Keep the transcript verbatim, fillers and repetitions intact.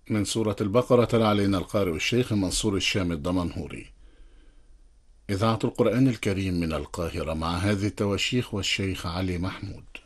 من سورة البقرة تلا علينا القارئ الشيخ منصور الشام الدمنهوري. إذاعة القرآن الكريم من القاهرة، مع هذه التواشيح والشيخ علي محمود.